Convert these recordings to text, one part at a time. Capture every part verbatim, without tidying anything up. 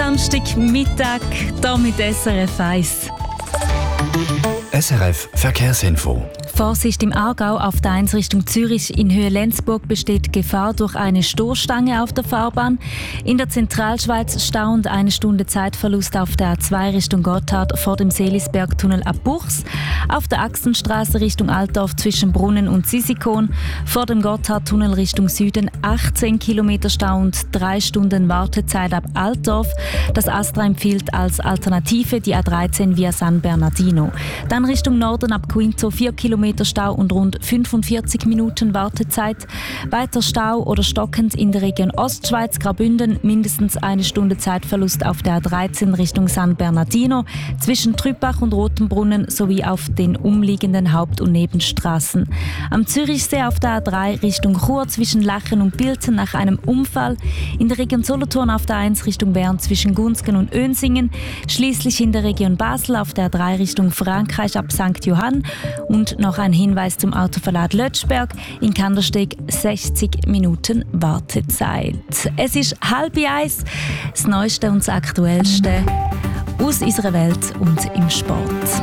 Samstagmittag hier mit S R F eins. S R F Verkehrsinfo. Vorsicht im Aargau auf der eins Richtung Zürich. In Höhe Lenzburg besteht Gefahr durch eine Stoßstange auf der Fahrbahn. In der Zentralschweiz Stau und eine Stunde Zeitverlust auf der A zwei Richtung Gotthard vor dem Seelisbergtunnel ab Buchs. Auf der Axenstraße Richtung Altdorf zwischen Brunnen und Sisikon. Vor dem Gotthardtunnel Richtung Süden achtzehn Kilometer Stau und drei Stunden Wartezeit ab Altdorf. Das Astra empfiehlt als Alternative die A dreizehn via San Bernardino. Dann Richtung Norden ab Quinto vier Kilometer Stau und rund fünfundvierzig Minuten Wartezeit. Weiter Stau oder stockend in der Region Ostschweiz, Graubünden, mindestens eine Stunde Zeitverlust auf der A dreizehn Richtung San Bernardino, zwischen Trüppach und Rotenbrunnen sowie auf den umliegenden Haupt- und Nebenstraßen. Am Zürichsee auf der A drei Richtung Chur zwischen Lachen und Bilten nach einem Unfall. In der Region Solothurn auf der eins Richtung Bern zwischen Gunsgen und Önsingen. Schließlich in der Region Basel auf der A drei Richtung Frankreich ab Sankt Johann. Und noch ein Hinweis zum Autoverlad Lötschberg. In Kandersteg sechzig Minuten Wartezeit. Es ist halb eins. Das Neueste und das Aktuellste aus unserer Welt und im Sport.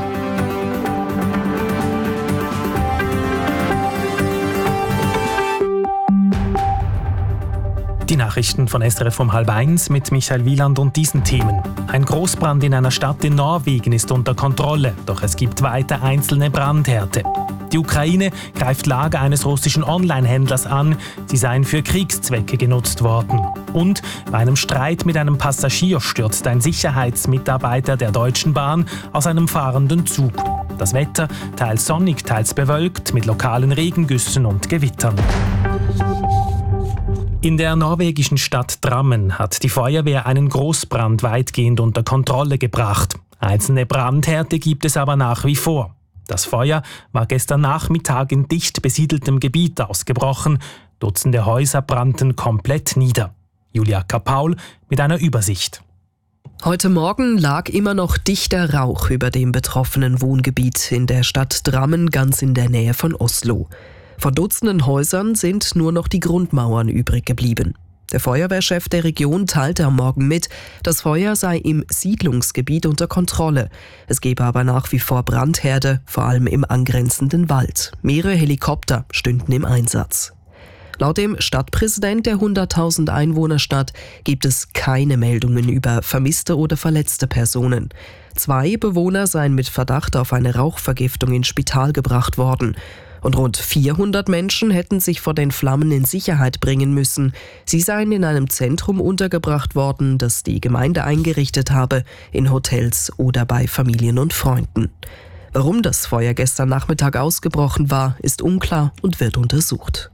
Die Nachrichten von S R F um halb eins mit Michael Wieland und diesen Themen. Ein Großbrand in einer Stadt in Norwegen ist unter Kontrolle, doch es gibt weiter einzelne Brandherde. Die Ukraine greift Lager eines russischen Online-Händlers an, sie seien für Kriegszwecke genutzt worden. Und bei einem Streit mit einem Passagier stürzt ein Sicherheitsmitarbeiter der Deutschen Bahn aus einem fahrenden Zug. Das Wetter teils sonnig, teils bewölkt mit lokalen Regengüssen und Gewittern. In der norwegischen Stadt Drammen hat die Feuerwehr einen Großbrand weitgehend unter Kontrolle gebracht. Einzelne Brandherde gibt es aber nach wie vor. Das Feuer war gestern Nachmittag in dicht besiedeltem Gebiet ausgebrochen. Dutzende Häuser brannten komplett nieder. Julia Kapaul mit einer Übersicht. Heute Morgen lag immer noch dichter Rauch über dem betroffenen Wohngebiet in der Stadt Drammen, ganz in der Nähe von Oslo. Von Dutzenden Häusern sind nur noch die Grundmauern übrig geblieben. Der Feuerwehrchef der Region teilte am Morgen mit, das Feuer sei im Siedlungsgebiet unter Kontrolle. Es gebe aber nach wie vor Brandherde, vor allem im angrenzenden Wald. Mehrere Helikopter stünden im Einsatz. Laut dem Stadtpräsident der hunderttausend Einwohnerstadt gibt es keine Meldungen über vermisste oder verletzte Personen. Zwei Bewohner seien mit Verdacht auf eine Rauchvergiftung ins Spital gebracht worden. Und rund vierhundert Menschen hätten sich vor den Flammen in Sicherheit bringen müssen. Sie seien in einem Zentrum untergebracht worden, das die Gemeinde eingerichtet habe, in Hotels oder bei Familien und Freunden. Warum das Feuer gestern Nachmittag ausgebrochen war, ist unklar und wird untersucht.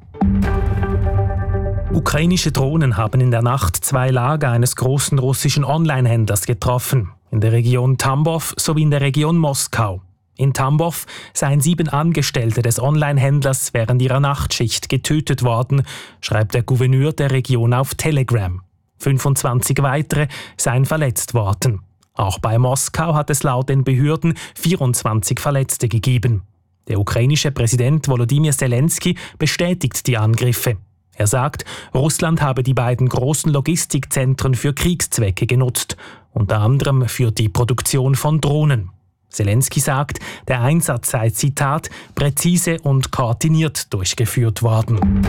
Ukrainische Drohnen haben in der Nacht zwei Lager eines großen russischen Online-Händlers getroffen, in der Region Tambov sowie in der Region Moskau. In Tambov seien sieben Angestellte des Online-Händlers während ihrer Nachtschicht getötet worden, schreibt der Gouverneur der Region auf Telegram. fünfundzwanzig weitere seien verletzt worden. Auch bei Moskau hat es laut den Behörden vierundzwanzig Verletzte gegeben. Der ukrainische Präsident Volodymyr Zelensky bestätigt die Angriffe. Er sagt, Russland habe die beiden großen Logistikzentren für Kriegszwecke genutzt, unter anderem für die Produktion von Drohnen. Zelensky sagt, der Einsatz sei, Zitat, präzise und koordiniert durchgeführt worden.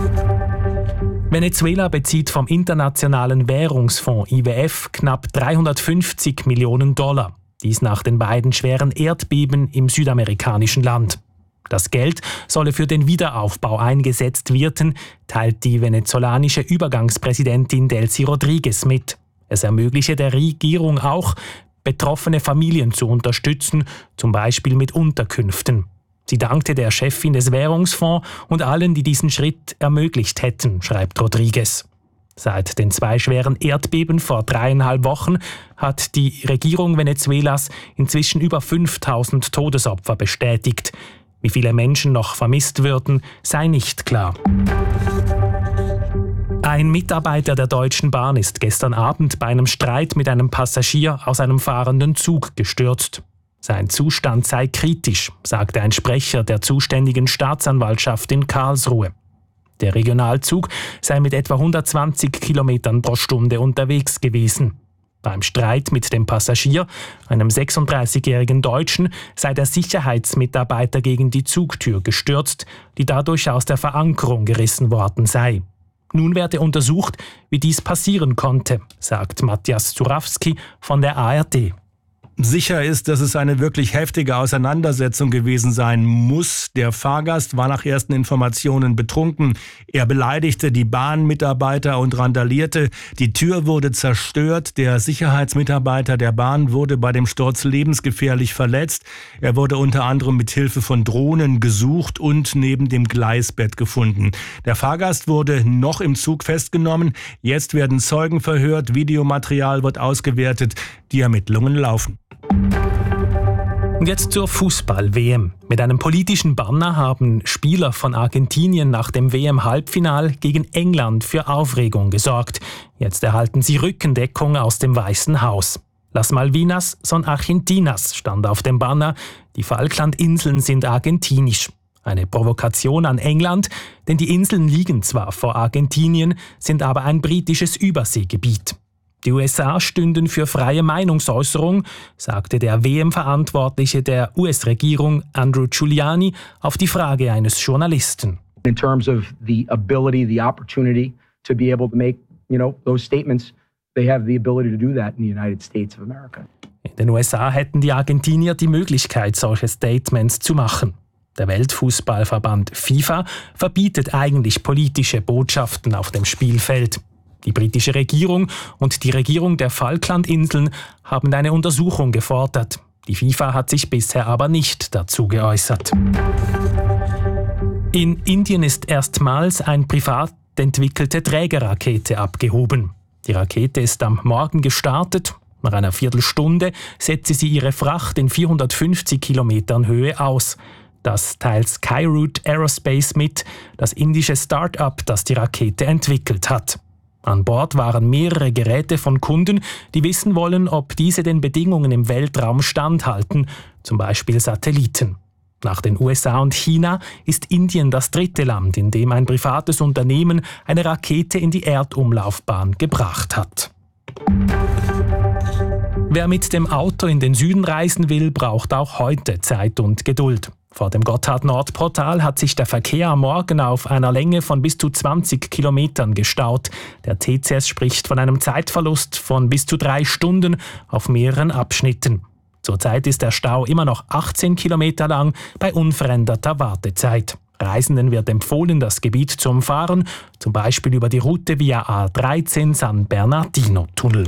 Venezuela bezieht vom Internationalen Währungsfonds I W F knapp dreihundertfünfzig Millionen Dollar. Dies nach den beiden schweren Erdbeben im südamerikanischen Land. Das Geld solle für den Wiederaufbau eingesetzt werden, teilt die venezolanische Übergangspräsidentin Delcy Rodriguez mit. Es ermögliche der Regierung auch, betroffene Familien zu unterstützen, zum Beispiel mit Unterkünften. Sie dankte der Chefin des Währungsfonds und allen, die diesen Schritt ermöglicht hätten, schreibt Rodriguez. Seit den zwei schweren Erdbeben vor dreieinhalb Wochen hat die Regierung Venezuelas inzwischen über fünftausend Todesopfer bestätigt. Wie viele Menschen noch vermisst würden, sei nicht klar. Ein Mitarbeiter der Deutschen Bahn ist gestern Abend bei einem Streit mit einem Passagier aus einem fahrenden Zug gestürzt. Sein Zustand sei kritisch, sagte ein Sprecher der zuständigen Staatsanwaltschaft in Karlsruhe. Der Regionalzug sei mit etwa hundertzwanzig Kilometern pro Stunde unterwegs gewesen. Beim Streit mit dem Passagier, einem sechsunddreißigjährigen Deutschen, sei der Sicherheitsmitarbeiter gegen die Zugtür gestürzt, die dadurch aus der Verankerung gerissen worden sei. Nun werde untersucht, wie dies passieren konnte, sagt Matthias Zurawski von der A R D. Sicher ist, dass es eine wirklich heftige Auseinandersetzung gewesen sein muss. Der Fahrgast war nach ersten Informationen betrunken. Er beleidigte die Bahnmitarbeiter und randalierte. Die Tür wurde zerstört. Der Sicherheitsmitarbeiter der Bahn wurde bei dem Sturz lebensgefährlich verletzt. Er wurde unter anderem mit Hilfe von Drohnen gesucht und neben dem Gleisbett gefunden. Der Fahrgast wurde noch im Zug festgenommen. Jetzt werden Zeugen verhört. Videomaterial wird ausgewertet. Die Ermittlungen laufen. Und jetzt zur Fußball-W M. Mit einem politischen Banner haben Spieler von Argentinien nach dem W M-Halbfinal gegen England für Aufregung gesorgt. Jetzt erhalten sie Rückendeckung aus dem Weißen Haus. Las Malvinas son Argentinas stand auf dem Banner. Die Falklandinseln sind argentinisch. Eine Provokation an England, denn die Inseln liegen zwar vor Argentinien, sind aber ein britisches Überseegebiet. Die U S A stünden für freie Meinungsäußerung, sagte der W M-Verantwortliche der U S-Regierung Andrew Giuliani auf die Frage eines Journalisten. In terms of the ability, the opportunity to be able to make, you know, those statements, they have the ability to do that in the United States of America. In den U S A hätten die Argentinier die Möglichkeit, solche Statements zu machen. Der Weltfußballverband FIFA verbietet eigentlich politische Botschaften auf dem Spielfeld. Die britische Regierung und die Regierung der Falklandinseln haben eine Untersuchung gefordert. Die FIFA hat sich bisher aber nicht dazu geäußert. In Indien ist erstmals eine privat entwickelte Trägerrakete abgehoben. Die Rakete ist am Morgen gestartet. Nach einer Viertelstunde setzte sie ihre Fracht in vierhundertfünfzig Kilometern Höhe aus. Das teilt Skyroot Aerospace mit, das indische Start-up, das die Rakete entwickelt hat. An Bord waren mehrere Geräte von Kunden, die wissen wollen, ob diese den Bedingungen im Weltraum standhalten, zum Beispiel Satelliten. Nach den U S A und China ist Indien das dritte Land, in dem ein privates Unternehmen eine Rakete in die Erdumlaufbahn gebracht hat. Wer mit dem Auto in den Süden reisen will, braucht auch heute Zeit und Geduld. Vor dem Gotthard-Nord-Portal hat sich der Verkehr am Morgen auf einer Länge von bis zu zwanzig Kilometern gestaut. Der T C S spricht von einem Zeitverlust von bis zu drei Stunden auf mehreren Abschnitten. Zurzeit ist der Stau immer noch achtzehn Kilometer lang bei unveränderter Wartezeit. Reisenden wird empfohlen, das Gebiet zu umfahren, zum Beispiel über die Route via A dreizehn San Bernardino-Tunnel.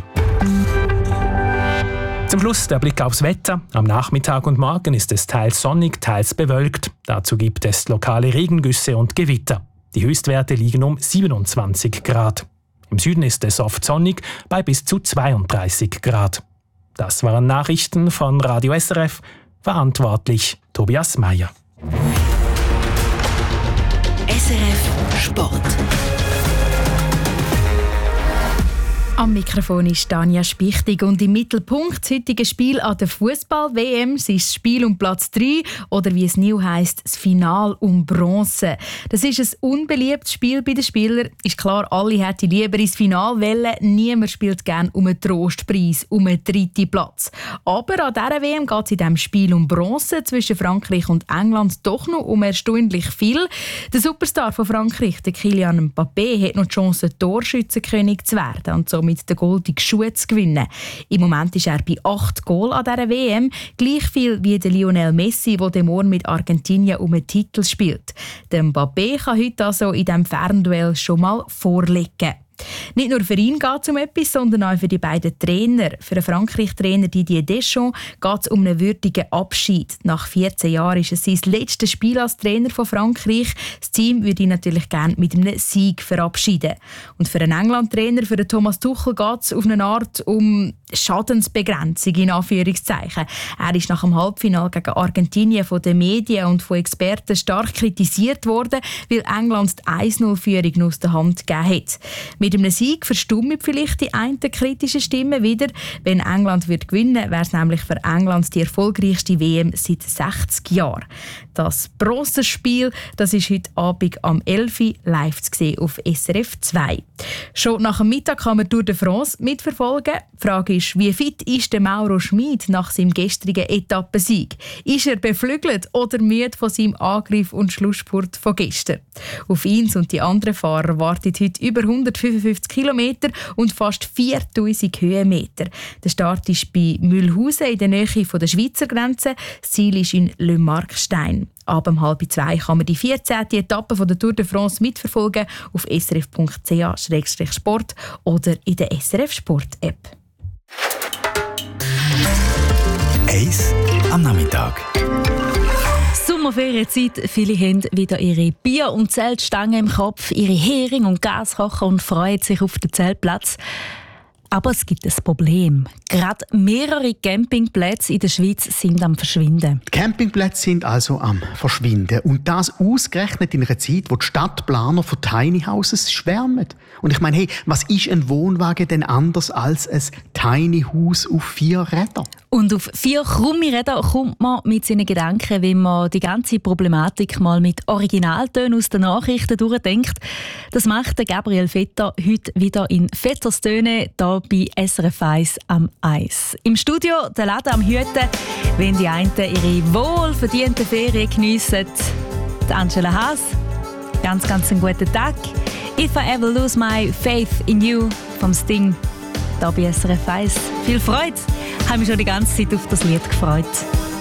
Zum Schluss der Blick aufs Wetter. Am Nachmittag und Morgen ist es teils sonnig, teils bewölkt. Dazu gibt es lokale Regengüsse und Gewitter. Die Höchstwerte liegen um siebenundzwanzig Grad. Im Süden ist es oft sonnig bei bis zu zweiunddreißig Grad. Das waren Nachrichten von Radio S R F. Verantwortlich Tobias Meyer. S R F Sport. Am Mikrofon ist Tanja Spichtig und im Mittelpunkt des heutigen Spiel an der Fußball-W M ist das Spiel um Platz drei oder wie es neu heisst, das Finale um Bronze. Das ist ein unbeliebtes Spiel bei den Spielern. Ist klar, alle hätten lieber ins Finale wollen. Niemand spielt gerne um einen Trostpreis, um einen dritten Platz. Aber an dieser W M geht es in diesem Spiel um Bronze zwischen Frankreich und England doch noch um erstaunlich viel. Der Superstar von Frankreich, der Kylian Mbappé, hat noch die Chance, Torschützenkönig zu werden und so mit den goldenen Schuhen zu gewinnen. Im Moment ist er bei acht Goal an dieser W M, gleich viel wie der Lionel Messi, der morgen mit Argentinien um einen Titel spielt. Der Mbappé kann heute also in diesem Fernduell schon mal vorlegen. Nicht nur für ihn geht es um etwas, sondern auch für die beiden Trainer. Für den Frankreich-Trainer Didier Deschamps geht es um einen würdigen Abschied. Nach vierzehn Jahren ist es sein letztes Spiel als Trainer von Frankreich. Das Team würde ihn natürlich gerne mit einem Sieg verabschieden. Und für den England-Trainer, für den Thomas Tuchel, geht es auf eine Art um Schadensbegrenzung in Anführungszeichen. Er ist nach dem Halbfinale gegen Argentinien von den Medien und von Experten stark kritisiert worden, weil England die eins null Führung aus der Hand gegeben hat. Mit einem Sieg verstummen vielleicht die einen kritischen Stimmen wieder. Wenn England wird gewinnen, wäre es nämlich für England die erfolgreichste W M seit sechzig Jahren. Das Bronzespiel, das ist heute Abend am elf Uhr live zu sehen auf S R F zwei. Schon nach dem Mittag kann man Tour de France mitverfolgen. Die Frage ist, ist, wie fit ist der Mauro Schmid nach seinem gestrigen Etappensieg? Ist er beflügelt oder müde von seinem Angriff und Schlussspurt von gestern? Auf ihn und die anderen Fahrer wartet heute über hundertfünfundfünfzig Kilometer und fast viertausend Höhenmeter. Der Start ist bei Mühlhausen in der Nähe der Schweizer Grenze. Das Ziel ist in Le Markstein. Ab um halb zwei kann man die vierzehnte Etappe von der Tour de France mitverfolgen auf s r f punkt c h slash sport oder in der S R F Sport App. Eis am Nachmittag. Sommerferienzeit. Viele haben wieder ihre Bier- und Zeltstangen im Kopf, ihre Hering- und Gaskocher und freuen sich auf den Zeltplatz. Aber es gibt ein Problem. Gerade mehrere Campingplätze in der Schweiz sind am Verschwinden. Die Campingplätze sind also am Verschwinden. Und das ausgerechnet in einer Zeit, wo die Stadtplaner von Tiny Houses schwärmen. Und ich meine, hey, was ist ein Wohnwagen denn anders als ein Tiny House auf vier Rädern? Und auf vier krumme Räder kommt man mit seinen Gedanken, wenn man die ganze Problematik mal mit Originaltönen aus den Nachrichten durchdenkt. Das macht Gabriel Vetter heute wieder in Vetters Töne hier bei S R F eins am Eis. Im Studio der Laden am Hüten, wenn die einen ihre wohlverdienten Ferien geniessen. Die Angela Haas, ganz, ganz einen guten Tag. If I ever lose my faith in you vom Sting, hier bei S R F eins. Viel Freude! Ich habe mich schon die ganze Zeit auf das Lied gefreut.